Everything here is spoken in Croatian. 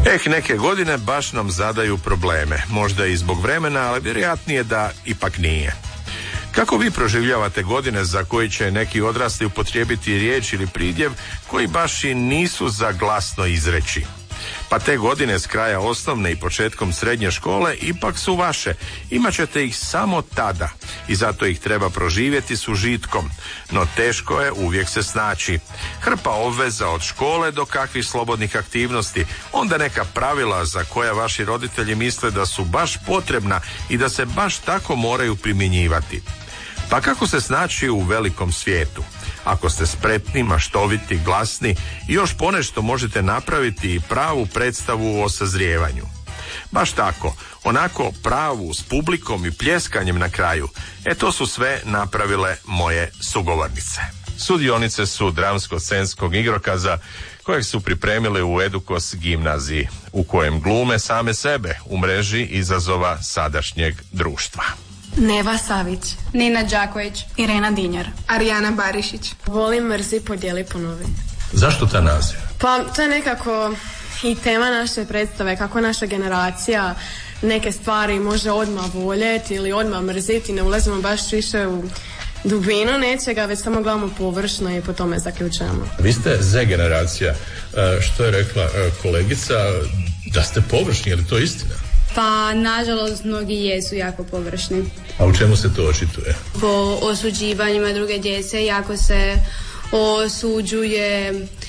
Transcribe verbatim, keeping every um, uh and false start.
Eh, neke godine baš nam zadaju probleme. Možda i zbog vremena, ali vjerojatnije da ipak nije. Kako vi proživljavate godine za koji će neki odrasli upotrijebiti riječ ili pridjev koji baš i nisu za glasno izreći? Pa te godine s kraja osnovne i početkom srednje škole ipak su vaše. Imaćete ih samo tada i zato ih treba proživjeti s užitkom. No teško je uvijek se snaći. Hrpa obveza od škole do kakvih slobodnih aktivnosti, onda neka pravila za koja vaši roditelji misle da su baš potrebna i da se baš tako moraju primjenjivati. Pa kako se snaći u velikom svijetu? Ako ste spretni, maštoviti, glasni i još ponešto možete napraviti i pravu predstavu o sazrijevanju. Baš tako, onako pravu s publikom i pljeskanjem na kraju. E to su sve napravile moje sugovornice. Sudionice su dramsko-scenskog igrokaza kojeg su pripremile u Edukos gimnaziji, u kojem glume same sebe u mreži izazova sadašnjeg društva. Neva Savić, Nina Đaković, Irena Dinjar, Arijana Barišić. Voli, mrzi, podijeli, ponovi. Zašto ta naziv? Pa to je nekako i tema naše predstave, kako naša generacija neke stvari može odmah voljeti ili odmah mrziti, ne ulazimo baš više u dubinu nečega, već samo gledamo površno i po tome zaključujemo. Vi ste Z generacija, što je rekla kolegica, da ste površni, je li to istina? Pa, nažalost, mnogi jesu jako površni. A u čemu se to očituje? Po osuđivanjima druge djece jako se osuđuje